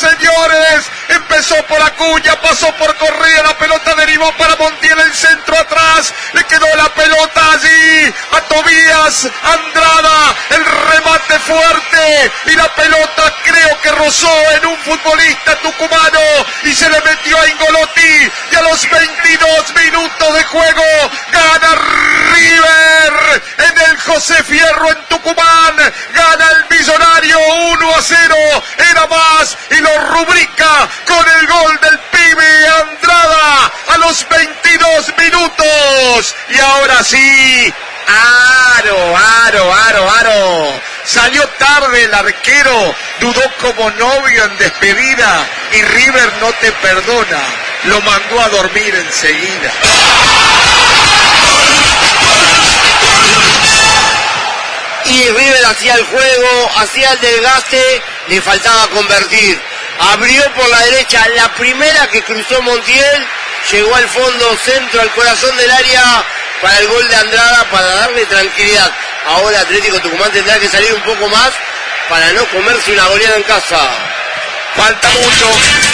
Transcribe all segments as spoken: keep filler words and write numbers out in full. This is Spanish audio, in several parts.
señores. Empezó por Acuña, pasó por Correa, la pelota derivó para Montiel, el centro atrás, le quedó la pelota allí a Tobías Andrada, el remate fuerte y la pelota creo que rozó en un futbolista tucumano y se le metió a Ingolotti, y a los veintidós minutos de juego gana River en el José Fierro en Tucumán, gana el Millonario uno a cero, era más y lo rubrica con el gol del pibe Andrada a los veintidós minutos. Y ahora sí, aro, aro, aro, aro. Salió tarde el arquero, dudó como novio en despedida y River no te perdona, lo mandó a dormir enseguida. Y River hacía el juego, hacía el desgaste, le faltaba convertir. Abrió por la derecha, la primera que cruzó Montiel, llegó al fondo, centro, al corazón del área para el gol de Andrada, para darle tranquilidad. Ahora Atlético Tucumán tendrá que salir un poco más para no comerse una goleada en casa. Falta mucho,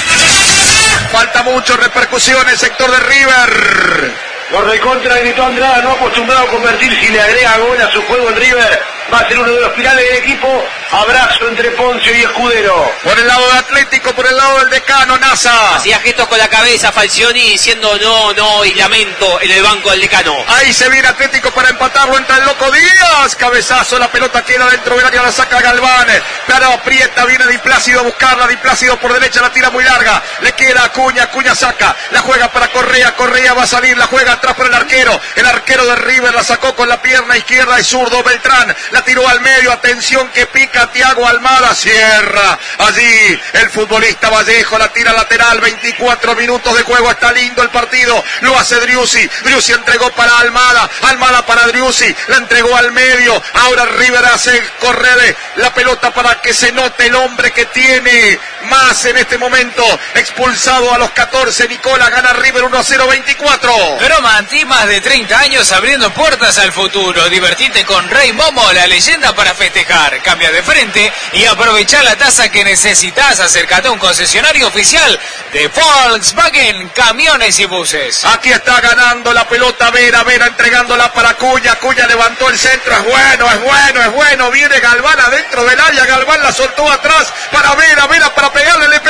falta mucho, repercusión en el sector de River. Lo recontra gritó Andrada, no acostumbrado a convertir, si le agrega gol a su juego en River, va a ser uno de los pilares del equipo. Abrazo entre Poncio y Escudero. Por el lado de Atlético, por el lado del decano, Nasa. Hacía gestos con la cabeza Falcioni diciendo no, no y lamento en el banco del decano. Ahí se viene Atlético para empatarlo, entra el Loco Díaz, cabezazo, la pelota queda dentro del área, la saca Galván, pero aprieta, viene Di Plácido a buscarla, Di Plácido por derecha, la tira muy larga, le queda Acuña, Acuña saca, la juega para Correa, Correa va a salir, la juega atrás por el arquero, el arquero de River la sacó con la pierna izquierda y zurdo Beltrán, la tiró al medio, atención que pica Thiago Almada, cierra allí el futbolista Vallejo, la tira lateral, veinticuatro minutos de juego, está lindo el partido, lo hace Driussi, Driussi entregó para Almada, Almada para Driussi, la entregó al medio, ahora River hace correr la pelota para que se note el hombre que tiene más en este momento, expulsado a los catorce, Nicola, gana River uno a cero, veinticuatro. Pero Mantí, más de treinta años abriendo puertas al futuro, divertite con Rey Momo, la leyenda para festejar, cambia de frente y aprovecha la tasa que necesitas, acércate a un concesionario oficial de Volkswagen, camiones y buses. Aquí está ganando la pelota Vera, Vera entregándola para Acuña, Acuña levantó el centro, es bueno, es bueno, es bueno, viene Galván adentro del área, Galván la soltó atrás para Vera, Vera para pegarle, le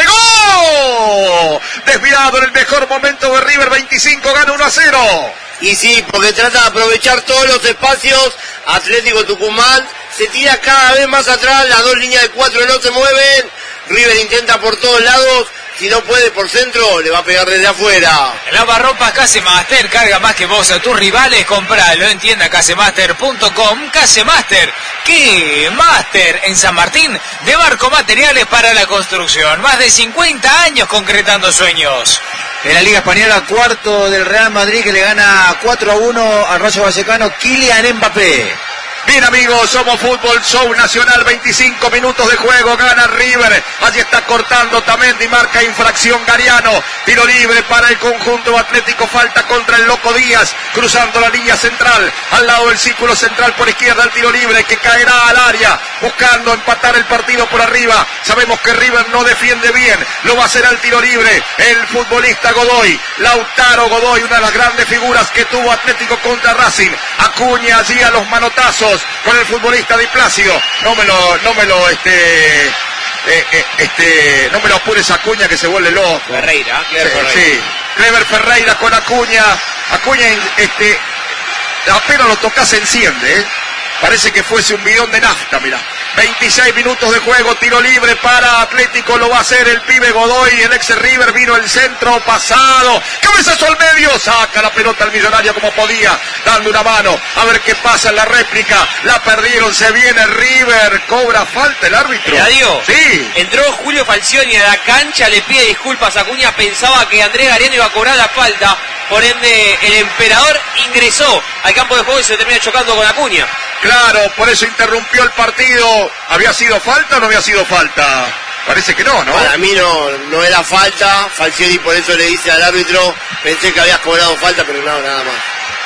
pegó, desviado en el mejor momento de River, veinticinco, gana uno a cero. Y sí, porque trata de aprovechar todos los espacios, Atlético Tucumán se tira cada vez más atrás, las dos líneas de cuatro no se mueven, River intenta por todos lados, si no puede por centro, le va a pegar desde afuera. Lavarropas Casemaster, carga más que vos a tus rivales, compralo en tienda casemaster punto com. Casemaster, ¿qué? Master en San Martín, de Barco Materiales para la construcción, más de cincuenta años concretando sueños. En la Liga Española, cuarto del Real Madrid que le gana cuatro a uno al Rayo Vallecano, Kylian Mbappé. Bien amigos, somos Fútbol Show Nacional, veinticinco minutos de juego, gana River, allí está cortando Tamendi, marca infracción Gariano, tiro libre para el conjunto atlético, falta contra el Loco Díaz, cruzando la línea central, al lado del círculo central por izquierda, el tiro libre que caerá al área, buscando empatar el partido por arriba, sabemos que River no defiende bien, lo va a hacer al tiro libre, el futbolista Godoy, Lautaro Godoy, una de las grandes figuras que tuvo Atlético contra Racing, Acuña allí a los manotazos, con el futbolista Di Plácido, no me lo, no me lo, este, eh, eh, este, no me lo apures Acuña que se vuelve loco. Ferreira, Clever sí, Ferreira. Sí, Clever Ferreira con Acuña, Acuña, este, apenas lo tocas se enciende, ¿eh? Parece que fuese un bidón de nafta, mirá. veintiséis minutos de juego, tiro libre para Atlético, lo va a hacer el pibe Godoy, el ex River, vino el centro pasado, cabezazo al medio, saca la pelota al Millonario como podía, dando una mano, a ver qué pasa en la réplica, la perdieron, se viene River, cobra falta el árbitro. ¿Ya digo? Sí. Entró Julio Falcioni a la cancha, le pide disculpas a Acuña, pensaba que Andrés Gariano iba a cobrar la falta, por ende el emperador ingresó al campo de juego y se termina chocando con Acuña. Claro, por eso interrumpió el partido. ¿Había sido falta o no había sido falta? Parece que no, ¿no? Para mí no, no era falta, Falcioni por eso le dice al árbitro, pensé que habías cobrado falta, pero no, nada más.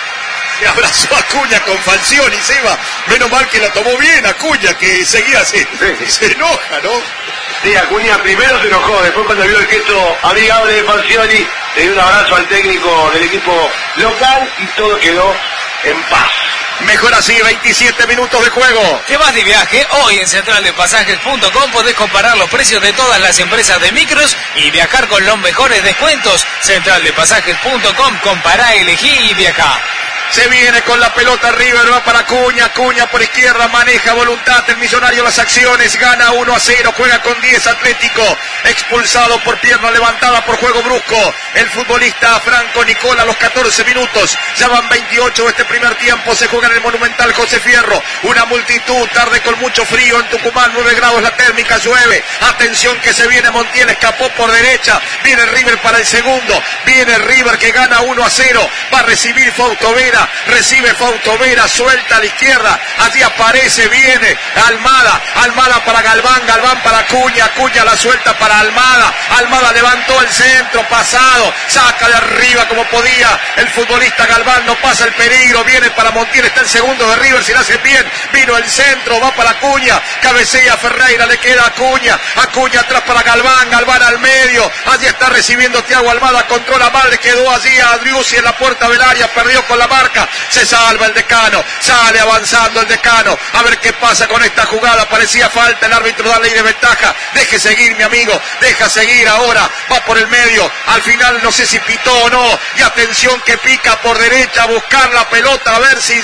Se abrazó a Acuña con Falcioni, Seba. Menos mal que la tomó bien Acuña, que seguía así. Sí. Se enoja, ¿no? Sí, Acuña primero se enojó, después cuando vio el gesto amigable de Falcioni, le dio un abrazo al técnico del equipo local y todo quedó en paz. Mejor así, veintisiete minutos de juego. ¿Te vas de viaje? Hoy en central de pasajes punto com podés comparar los precios de todas las empresas de micros y viajar con los mejores descuentos. central de pasajes punto com, compará, elegí y viajá. Se viene con la pelota River, va para Cuña, Cuña por izquierda, maneja voluntad, el Millonario las acciones, gana uno a cero, juega con diez Atlético, expulsado por pierna levantada por juego brusco, el futbolista Franco Nicola a los catorce minutos, ya van veintiocho de este primer tiempo, se juega en el Monumental José Fierro, una multitud, tarde con mucho frío en Tucumán, nueve grados la térmica, llueve, atención que se viene Montiel, escapó por derecha, viene River para el segundo, viene River que gana uno a cero, va a recibir Fausto Vera, recibe Fausto Vera, suelta a la izquierda, allí aparece, viene Almada, Almada para Galván, Galván para Acuña, Acuña la suelta para Almada, Almada levantó el centro, pasado, saca de arriba como podía, el futbolista Galván no pasa el peligro, viene para Montiel, está el segundo de River, si lo hace bien, vino el centro, va para Acuña, cabecea Ferreira, le queda Acuña, Acuña atrás para Galván, Galván al medio, allí está recibiendo Thiago Almada, controla mal, le quedó allí a Driussi en la puerta del área, perdió con la marca, se salva el decano, sale avanzando el decano, a ver qué pasa con esta jugada, parecía falta, el árbitro da ley de ventaja, deje seguir mi amigo, deja seguir ahora, va por el medio, al final no sé si pitó o no, y atención que pica por derecha, a buscar la pelota, a ver si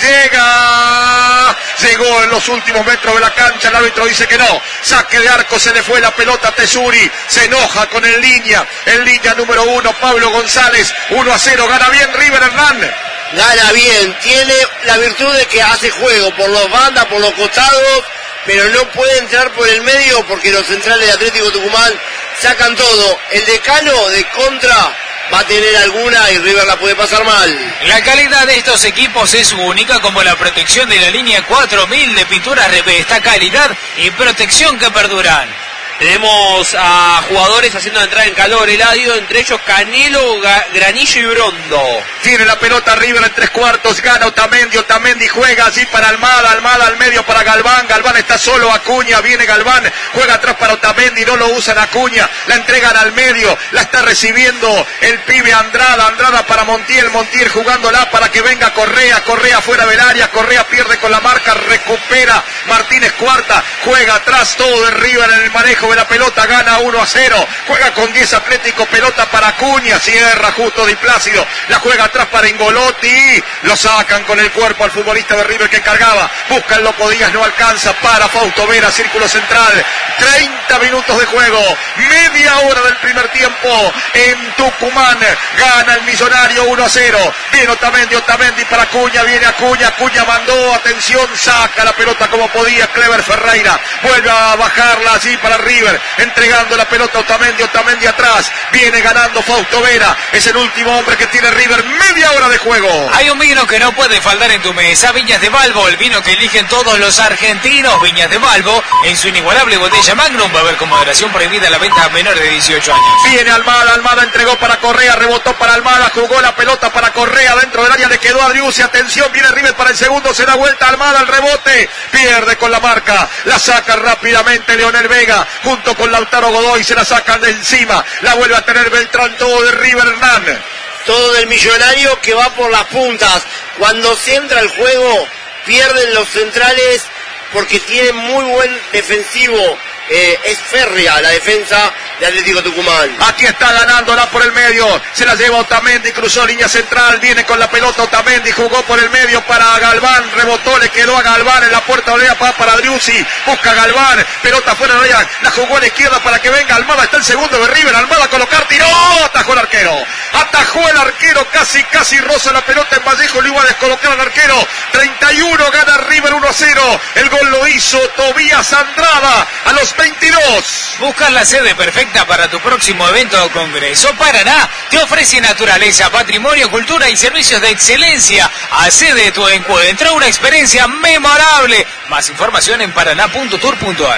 llega, llegó en los últimos metros de la cancha, el árbitro dice que no, saque de arco, se le fue la pelota a Tesuri, se enoja con el línea, el línea número uno, Pablo González, uno a cero, gana bien River Hernán. Gana bien, tiene la virtud de que hace juego por los bandas, por los costados, pero no puede entrar por el medio porque los centrales de Atlético Tucumán sacan todo. El decano de contra va a tener alguna y River la puede pasar mal. La calidad de estos equipos es única, como la protección de la línea cuatro mil de pinturas Revesta, calidad y protección que perduran. Tenemos a jugadores haciendo entrar en calor Eladio, entre ellos Canelo, Granillo y Brondo. Tiene la pelota River en tres cuartos, gana Otamendi, Otamendi juega allí para Almada, Almada al medio para Galván, Galván está solo, Acuña, viene Galván, juega atrás para Otamendi, no lo usan Acuña, la entregan al medio, la está recibiendo el pibe Andrada, Andrada para Montiel, Montiel jugándola para que venga Correa, Correa fuera del área, Correa pierde con la marca, recupera Martínez Cuarta, juega atrás todo de River en el manejo de la pelota, gana uno a cero, juega con diez Atlético, pelota para Acuña, cierra justo Di Plácido, la juega atrás para Ingolotti, lo sacan con el cuerpo al futbolista de River que cargaba, busca el Loco Díaz, no alcanza, para Fausto Vera, círculo central, treinta minutos de juego, media hora del primer tiempo en Tucumán, gana el Millonario uno a cero, viene Otamendi, Otamendi para Acuña, viene Acuña, Acuña mandó, atención, saca la pelota como podía, Clever Ferreira, vuelve a bajarla allí para River, entregando la pelota a Otamendi, Otamendi atrás, viene ganando Fausto Vera, es el último hombre que tiene River, media hora de juego. Hay un vino que no puede faltar en tu mesa, Viñas de Balbo, el vino que eligen todos los argentinos, Viñas de Balbo, en su inigualable botella Magnum, va a haber con moderación prohibida la venta a menores de dieciocho años. Viene Almada, Almada entregó para Correa, rebotó para Almada, jugó la pelota para Correa, dentro del área le quedó a Driussi, atención, viene River para el segundo, se da vuelta Almada, el rebote, pierde con la marca, la saca rápidamente Leonel Vega, junto con Lautaro Godoy, se la sacan de encima, la vuelve a tener Beltrán, todo de River Hernán. Todo del Millonario que va por las puntas. Cuando se entra el juego, pierden los centrales porque tienen muy buen defensivo. Eh, es férrea la defensa de Atlético Tucumán. Aquí está ganándola por el medio, se la lleva Otamendi, cruzó línea central, viene con la pelota Otamendi, jugó por el medio para Galván, rebotó, le quedó a Galván en la puerta de para, para Driussi, busca Galván, pelota fuera de ella, la jugó a la izquierda para que venga Almada, está el segundo de River, Almada a colocar, tiró, atajó el arquero, atajó el arquero, casi, casi roza la pelota en Vallejo, le iba a descolocar al arquero, treinta y uno, gana River uno a cero, el gol lo hizo Tobías Andrada a los veintidós. Buscar la sede perfecta para tu próximo evento o congreso. Paraná te ofrece naturaleza, patrimonio, cultura y servicios de excelencia. Hacé de tu encuentro una experiencia memorable. Más información en paraná punto tour punto ar.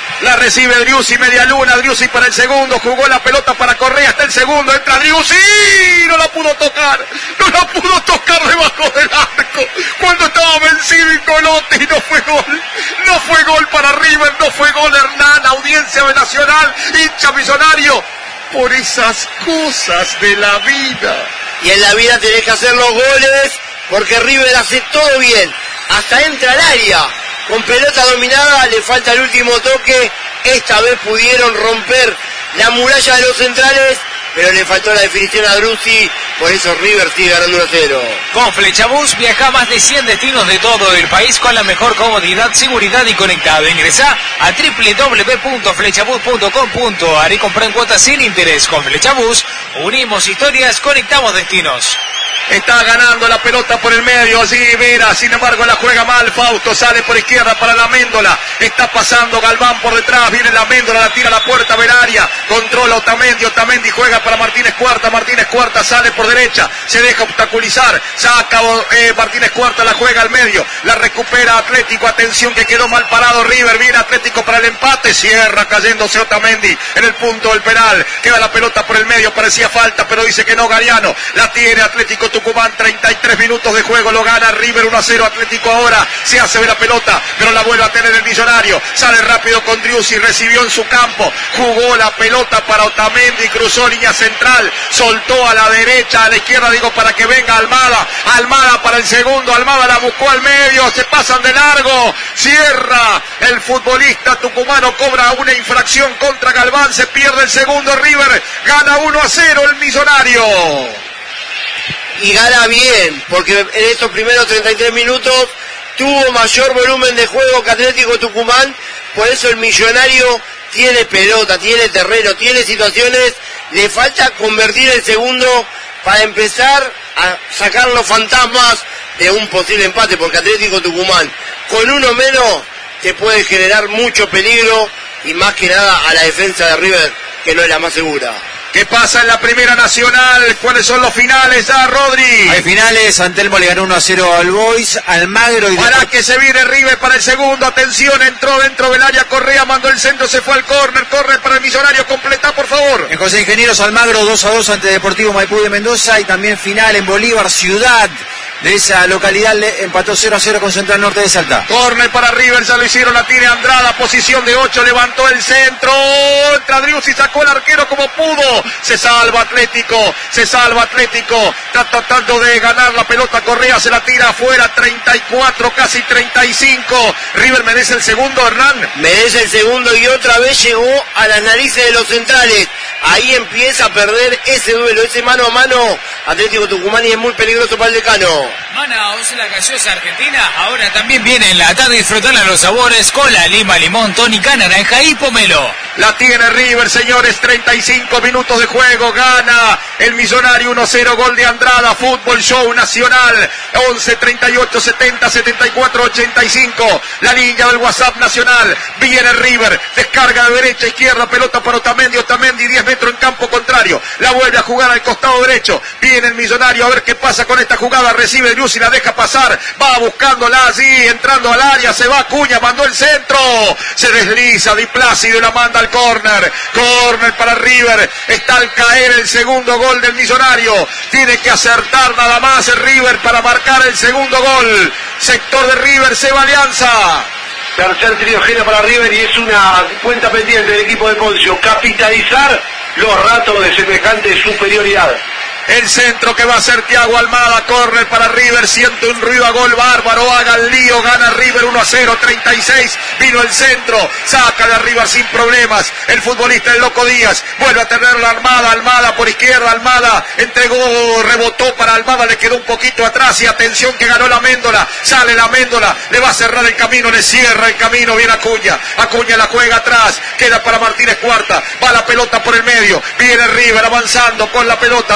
La recibe Driussi, media luna, Driussi para el segundo, jugó la pelota para Correa, hasta el segundo, entra Driussi, no la pudo tocar, no la pudo tocar debajo del arco, cuando estaba vencido Incolotti y no fue gol, no fue gol para River, no fue gol Hernán, audiencia de Nacional, hincha Millonario, por esas cosas de la vida. Y en la vida tenés que hacer los goles, porque River hace todo bien, hasta entra al área. Con pelota dominada, le falta el último toque. Esta vez pudieron romper la muralla de los centrales, pero le faltó la definición a Driussi. Por eso River sigue ganando uno a cero. Con Flechabús viaja a más de cien destinos de todo el país con la mejor comodidad, seguridad y conectado. Ingresá a doble u doble u doble u punto flechabús punto com punto a r y comprá en cuotas sin interés. Con Flechabús unimos historias, conectamos destinos. Está ganando la pelota por el medio, allí Vera, sin embargo la juega mal, Fausto sale por izquierda para la Méndola, está pasando Galván por detrás, viene la Méndola, la tira a la puerta Veraria, controla Otamendi, Otamendi juega para Martínez Cuarta, Martínez Cuarta sale por derecha, se deja obstaculizar, saca eh, Martínez Cuarta, la juega al medio, la recupera Atlético, atención que quedó mal parado River, viene Atlético para el empate, cierra cayéndose Otamendi en el punto del penal, queda la pelota por el medio, parecía falta, pero dice que no Gariano, la tiene Atlético Tucumán, treinta y tres minutos de juego, lo gana River uno a cero, Atlético ahora se hace de la pelota, pero la vuelve a tener el Millonario, sale rápido con Driussi, recibió en su campo, jugó la pelota para Otamendi, cruzó línea central, soltó a la derecha, a la izquierda digo para que venga Almada, Almada para el segundo, Almada la buscó al medio, se pasan de largo, cierra el futbolista tucumano, cobra una infracción contra Galván, se pierde el segundo, River gana uno a cero el Millonario. Y gana bien, porque en estos primeros treinta y tres minutos tuvo mayor volumen de juego que Atlético Tucumán, por eso el Millonario tiene pelota, tiene terreno, tiene situaciones, le falta convertir el segundo para empezar a sacar los fantasmas de un posible empate, porque Atlético Tucumán con uno menos te puede generar mucho peligro y más que nada a la defensa de River, que no es la más segura. ¿Qué pasa en la Primera Nacional? ¿Cuáles son los finales ya, Rodri? Hay finales, Antelmo le ganó uno a cero al Boys, Almagro y... Para que se viene River para el segundo, atención, entró dentro del área, Correa mandó el centro, se fue al córner, córner para el Millonario, completa por favor. En José Ingenieros, Almagro dos a dos ante Deportivo Maipú de Mendoza, y también final en Bolívar, Ciudad de esa localidad, le empató cero a cero con Central Norte de Salta. Córner para River, ya lo hicieron, la tiene Andrada, posición de ocho, levantó el centro, entra Driussi, sacó el arquero como pudo, se salva Atlético, se salva Atlético, está tratando de ganar la pelota, Correa se la tira afuera, treinta y cuatro, casi treinta y cinco, River merece el segundo, Hernán. Merece el segundo y otra vez llegó a las narices de los centrales, ahí empieza a perder ese duelo, ese mano a mano, Atlético Tucumán, y es muy peligroso para el Decano. Manaos, la gaseosa argentina, ahora también viene en la tarde, disfrutarla los sabores con la lima, limón, tónica, naranja y pomelo. La tiene River, señores, treinta y cinco minutos de juego, gana el Millonario uno a cero, gol de Andrada, Fútbol Show Nacional, once, treinta y ocho, setenta, setenta y cuatro, ochenta y cinco, la línea del WhatsApp Nacional, viene River, descarga de derecha, izquierda, pelota para Otamendi, Otamendi, diez metros en campo contrario, la vuelve a jugar al costado derecho, viene el Millonario, a ver qué pasa con esta jugada, recibe Driussi, la deja pasar, va buscándola allí, entrando al área, se va Acuña, mandó el centro, se desliza Di Plácido y la manda al córner, córner para River, está al caer el segundo gol del Millonario, tiene que acertar nada más el River para marcar el segundo gol, sector de River, Seba Alianza. Tercer triogeno para River y es una cuenta pendiente del equipo de Poncio, capitalizar los ratos de semejante superioridad. El centro que va a ser Thiago Almada, córner para River, siente un ruido a gol bárbaro, haga el lío, gana River uno a cero, treinta y seis, vino el centro, saca de arriba sin problemas, el futbolista el Loco Díaz, vuelve a tener la Almada, Almada por izquierda, Almada entregó, rebotó para Almada, le quedó un poquito atrás y atención que ganó la Méndola, sale la Méndola, le va a cerrar el camino, le cierra el camino, viene Acuña, Acuña la juega atrás, queda para Martínez Cuarta, va la pelota por el medio, viene River avanzando con la pelota, viene con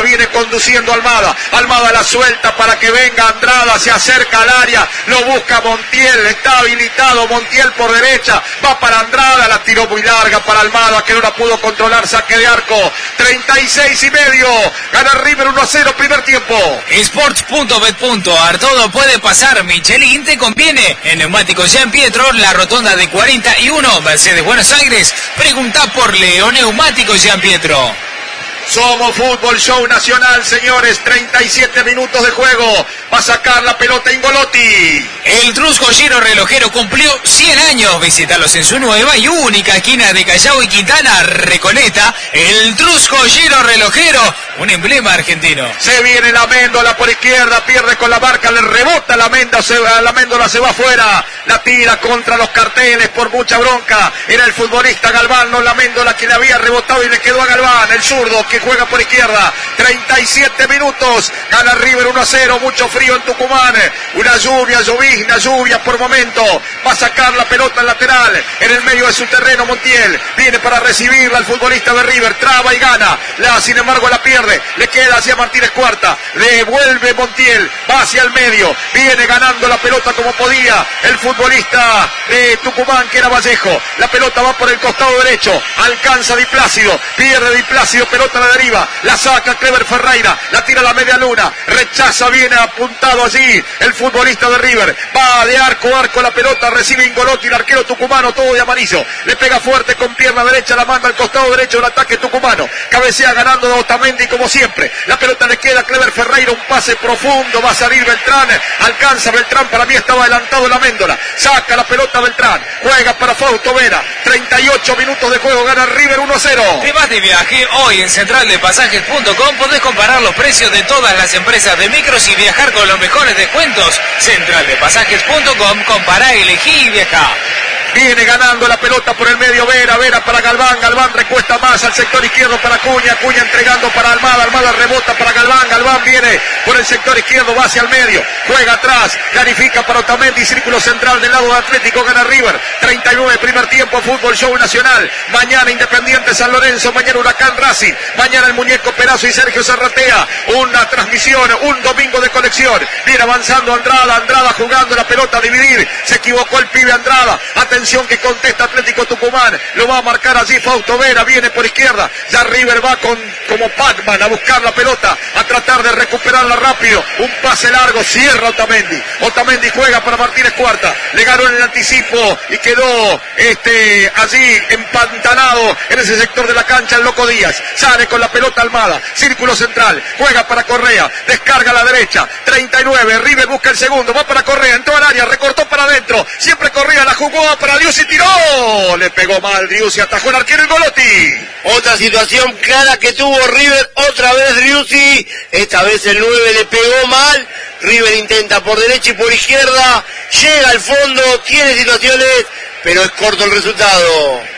conduciendo Almada. Almada la suelta para que venga Andrada, se acerca al área, lo busca Montiel, está habilitado Montiel por derecha, va para Andrada, la tiró muy larga para Almada, que no la pudo controlar, saque de arco, treinta y seis y medio, gana River uno a cero, primer tiempo. Sports punto bet punto a r, todo puede pasar, Michelin te conviene. En Neumáticos Jean Pietro, la rotonda de cuarenta y uno, Mercedes Buenos Aires, pregunta por Leo Neumáticos Jean Pietro. Somos Fútbol Show Nacional, señores, treinta y siete minutos de juego, va a sacar la pelota Ingolotti. El Trusco Giro Relojero cumplió cien años, visítalos en su nueva y única esquina de Callao y Quintana, Recoleta, el Trusco Giro Relojero, un emblema argentino. Se viene la Méndola por izquierda, pierde con la marca, le rebota la Méndola, se, la Méndola se va afuera, la tira contra los carteles por mucha bronca, era el futbolista Galván, no la Méndola que le había rebotado y le quedó a Galván, el zurdo que juega por izquierda, treinta y siete minutos, gana River uno a cero, mucho frío en Tucumán, una lluvia, llovizna, lluvia por momento, va a sacar la pelota al lateral, en el medio de su terreno Montiel, viene para recibirla el futbolista de River, traba y gana, la, sin embargo la pierde, le queda hacia Martínez Cuarta, devuelve Montiel, va hacia el medio, viene ganando la pelota como podía, el futbolista de Tucumán que era Vallejo, la pelota va por el costado derecho, alcanza Di Plácido, pierde Di Plácido, pelota a la deriva, la saca Clever Ferreira, la tira a la media luna, rechaza, viene apuntado allí el futbolista de River, va de arco a arco la pelota, recibe Ingolotti, el arquero tucumano, todo de amarillo, le pega fuerte con pierna derecha, la manda al costado derecho del ataque tucumano, cabecea ganando de Otamendi como siempre, la pelota le queda a Clever Ferreira, un pase profundo, va a salir Beltrán, alcanza Beltrán, para mí estaba adelantado la Méndola, saca la pelota Beltrán, juega para Fausto Vera, treinta y ocho minutos de juego, gana River uno a cero. Te vas de viaje hoy en central de pasajes punto com, podés comparar los precios de todas las empresas de micros y viajar con los mejores descuentos. central de pasajes punto com, compará, elegí y viajá. Viene ganando la pelota por el medio Vera, Vera para Galván, Galván recuesta más al sector izquierdo para Acuña, Acuña entregando para Almada, Almada rebota para Galván, Galván viene por el sector izquierdo, va hacia el medio, juega atrás, clarifica para Otamendi, círculo central del lado de Atlético, gana River, treinta y nueve, primer tiempo, Fútbol Show Nacional, mañana Independiente San Lorenzo, mañana Huracán Racing, mañana el Muñeco Perazo y Sergio Zarratea, una transmisión, un domingo de colección, viene avanzando Andrada, Andrada jugando la pelota a dividir, se equivocó el pibe Andrada, atención que contesta Atlético Tucumán, lo va a marcar allí Fausto Vera, viene por izquierda, ya River va con como Pac-Man a buscar la pelota, a tratar de recuperarla rápido, un pase largo, cierra Otamendi, Otamendi juega para Martínez Cuarta, le ganó en el anticipo y quedó este allí empantanado en ese sector de la cancha el Loco Díaz, sale con la pelota Almada, círculo central, juega para Correa, descarga a la derecha, treinta y nueve, River busca el segundo, va para Correa, entró al área, recortó para adentro, siempre Correa la jugó para Driussi, tiró, le pegó mal Driussi, atajó el arquero Ingolotti. Otra situación clara que tuvo River, otra vez Driussi, esta vez el nueve le pegó mal, River intenta por derecha y por izquierda, llega al fondo, tiene situaciones, pero es corto el resultado.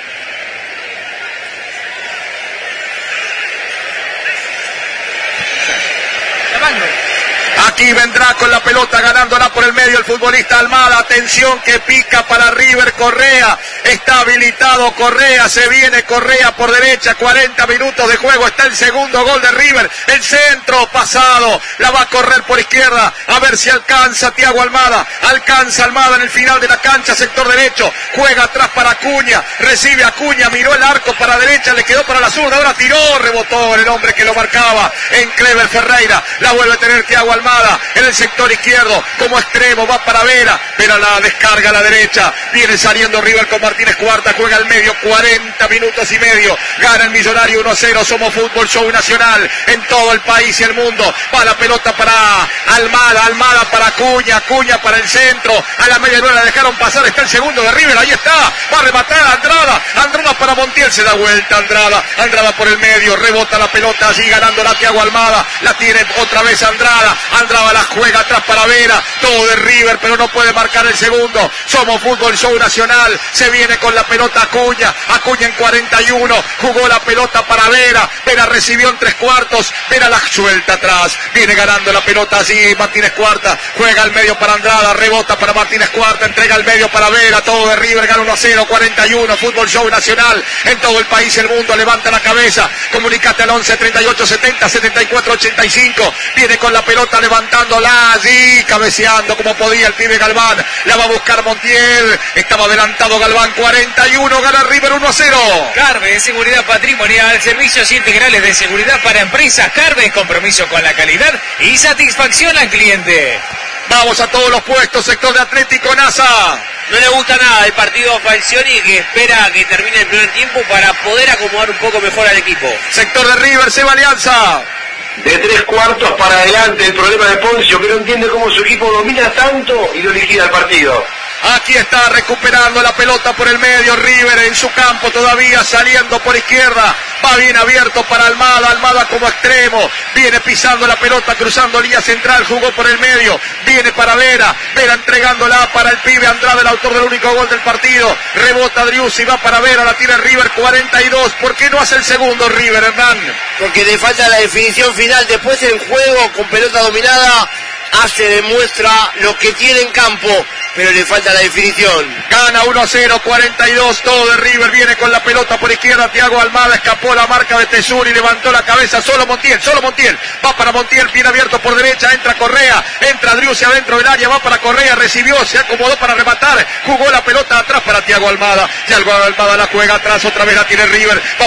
Aquí vendrá con la pelota ganándola por el medio el futbolista Almada. Atención que pica para River Correa. Está habilitado Correa. Se viene Correa por derecha. cuarenta minutos de juego. Está el segundo gol de River. El centro pasado. La va a correr por izquierda. A ver si alcanza Thiago Almada. Alcanza Almada en el final de la cancha. Sector derecho. Juega atrás para Acuña. Recibe Acuña. Miró el arco para derecha. Le quedó para la zurda. Ahora tiró. Rebotó en el hombre que lo marcaba. En Clever Ferreira. La vuelve a tener Thiago Almada. En el sector izquierdo, como extremo, va para Vera, Vera la descarga a la derecha, viene saliendo River con Martínez Cuarta, juega al medio, cuarenta minutos y medio, gana el Millonario uno a cero, somos Fútbol Show Nacional, en todo el país y el mundo, va la pelota para Almada, Almada para Acuña, Acuña para el centro, a la media luna la dejaron pasar, está el segundo de River, ahí está, va a rematar a Andrada, Andrada para Montiel, se da vuelta Andrada, Andrada por el medio, rebota la pelota allí, ganando la Thiago Almada, la tiene otra vez Andrada, Andrada Andrada la juega atrás para Vera, todo de River, pero no puede marcar el segundo. Somos Fútbol Show Nacional, se viene con la pelota Acuña, Acuña en cuarenta y uno, jugó la pelota para Vera, Vera recibió en tres cuartos, Vera la suelta atrás, viene ganando la pelota así, Martínez Cuarta, juega al medio para Andrada, rebota para Martínez Cuarta, entrega al medio para Vera, todo de River, gana uno a cero, cuarenta y uno, Fútbol Show Nacional, en todo el país y el mundo, levanta la cabeza, comunicate al once treinta y ocho setenta setenta y cuatro ochenta y cinco, viene con la pelota levantándola allí, cabeceando como podía el pibe Galván, la va a buscar Montiel, estaba adelantado Galván, cuarenta y uno, gana River uno a cero. Carve, seguridad patrimonial, servicios integrales de seguridad para empresas. Carve, compromiso con la calidad y satisfacción al cliente. Vamos a todos los puestos, sector de Atlético NASA. No le gusta nada el partido a Falcioni, que espera que termine el primer tiempo para poder acomodar un poco mejor al equipo. Sector de River, Seba Alianza. De tres cuartos para adelante el problema de Poncio, que no entiende cómo su equipo domina tanto y lo liquida el partido. Aquí está recuperando la pelota por el medio, River en su campo todavía, saliendo por izquierda, va bien abierto para Almada, Almada como extremo, viene pisando la pelota, cruzando línea central, jugó por el medio, viene para Vera, Vera entregándola para el pibe Andrade, el autor del único gol del partido, rebota Driussi, va para Vera, la tira River, cuarenta y dos, ¿por qué no hace el segundo River, Hernán? Porque le falta la definición final, después en juego, con pelota dominada, hace, demuestra lo que tiene en campo, pero le falta la definición. Gana uno a cero, cuarenta y dos, todo de River, viene con la pelota por izquierda, Thiago Almada, escapó la marca de Tesuri, levantó la cabeza, solo Montiel, solo Montiel, va para Montiel, bien abierto por derecha, entra Correa, entra Driussi adentro del área, va para Correa, recibió, se acomodó para rematar, jugó la pelota atrás para Thiago Almada, Thiago Almada la juega atrás, otra vez la tiene River, va